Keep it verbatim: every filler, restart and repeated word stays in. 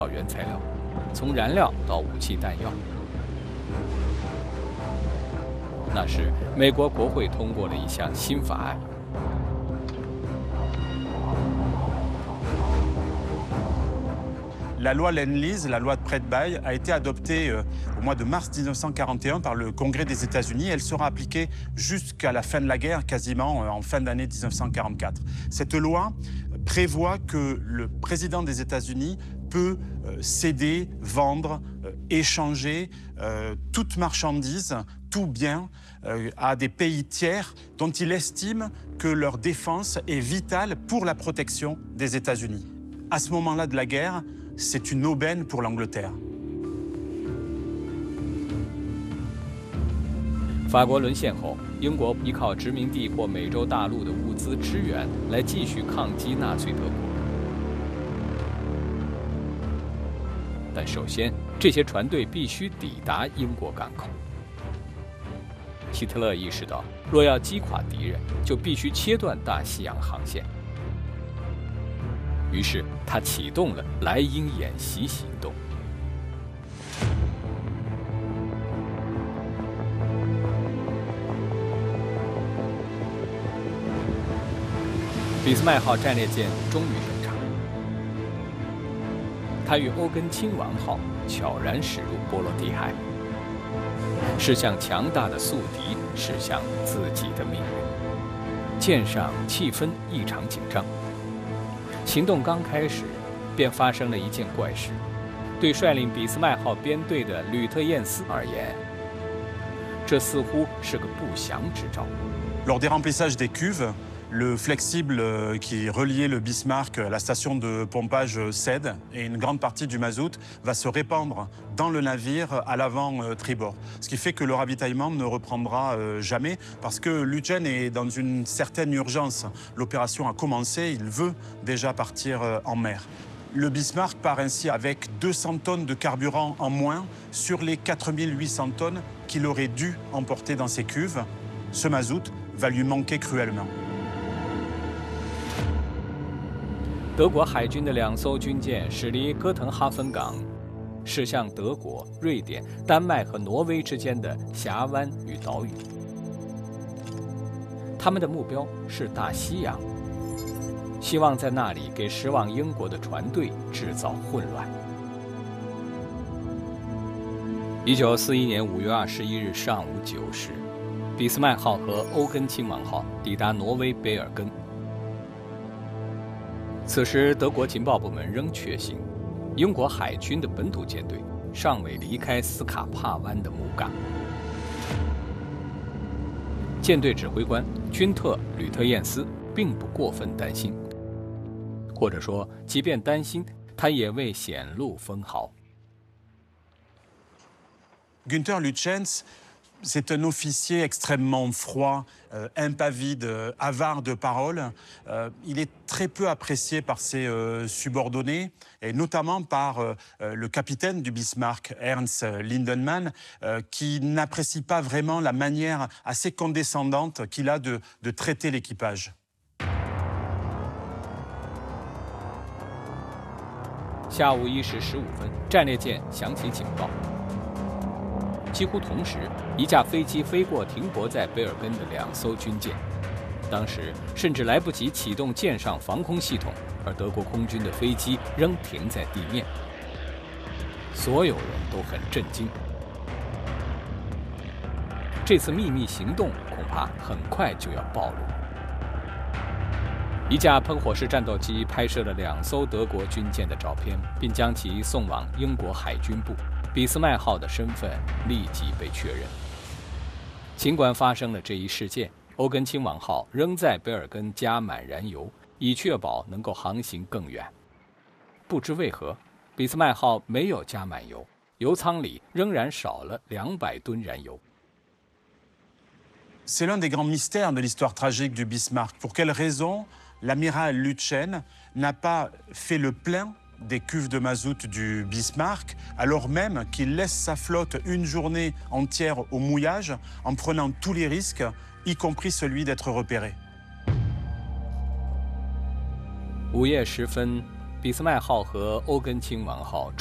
原材料，从燃料到武器弹药。那时，美国国会通过了一项新法案。 La loi Lend-Lease, la loi de prêt-de-bail, a été adoptée euh, au mois de mars mille neuf cent quarante et un par le Congrès des États-Unis. Elle sera appliquée jusqu'à la fin de la guerre, quasiment euh, en fin d'année mille neuf cent quarante-quatre. Cette loi prévoit que le président des États-Unis peut euh, céder, vendre, euh, échanger euh, toute marchandise, tout bien euh, à des pays tiers dont il estime que leur défense est vitale pour la protection des États-Unis. À ce moment-là de la guerre, c'est une aubaine pour l'Angleterre. 法国沦陷后，英国依靠殖民地或美洲大陆的物资支援来继续抗击纳粹德国。但首先，这些船队必须抵达英国港口。希特勒意识到，若要击垮敌人，就必须切断大西洋航线。 于是，他启动了莱茵演习行动。俾斯麦号战列舰终于登场，它与欧根亲王号悄然驶入波罗的海，驶向强大的宿敌，驶向自己的命运。舰上气氛异常紧张。 行动刚开始，便发生了一件怪事。对率领俾斯麦号编队的吕特晏斯而言，这似乎是个不祥之兆。 Lors des remplissages des cuves, le flexible qui reliait le Bismarck à la station de pompage cède et une grande partie du mazout va se répandre dans le navire à l'avant tribord. Ce qui fait que le ravitaillement ne reprendra jamais parce que Lütjen est dans une certaine urgence. L'opération a commencé, il veut déjà partir en mer. Le Bismarck part ainsi avec deux cents tonnes de carburant en moins sur les quatre mille huit cents tonnes qu'il aurait dû emporter dans ses cuves. Ce mazout va lui manquer cruellement. 德国海军的两艘军舰驶离哥滕哈芬港，驶向德国、瑞典、丹麦和挪威之间的峡湾与岛屿。他们的目标是大西洋，希望在那里给驶往英国的船队制造混乱。一九四一年五月二十一日上午九时，俾斯麦号和欧根亲王号抵达挪威卑尔根。 此时，德国情报部门仍确信，英国海军的本土舰队尚未离开斯卡帕湾的母港。舰队指挥官君特·吕特晏斯并不过分担心，或者说，即便担心，他也未显露分毫。 Günther Lütjens, c'est un officier extrêmement froid, euh, impavide, euh, avare de paroles. Euh, il est très peu apprécié par ses euh, subordonnés, et notamment par euh, le capitaine du Bismarck, Ernst Lindemann, euh, qui n'apprécie pas vraiment la manière assez condescendante qu'il a de, de traiter l'équipage. 下午一时十五分，战列舰响起警报。 几乎同时，一架飞机飞过停泊在卑尔根的两艘军舰，当时甚至来不及启动舰上防空系统，而德国空军的飞机仍停在地面。所有人都很震惊。这次秘密行动恐怕很快就要暴露。一架喷火式战斗机拍摄了两艘德国军舰的照片，并将其送往英国海军部。 俾斯麦号的身份立即被确认。尽管发生了这一事件，欧根亲王号仍在卑尔根加满燃油，以确保能够航行更远。不知为何，俾斯麦号没有加满油，油舱里仍然少了两百吨燃油。 C'est l'un des grands mystères de l'histoire tragique du Bismarck. Pour quelle raison l'amiral Lütjen n'a pas fait le plein des cuves de mazout du Bismarck, alors même qu'il laisse sa flotte une journée entière au mouillage en prenant tous les risques, y compris celui d'être repéré. 午夜时分， 俾斯麦号和欧根亲王号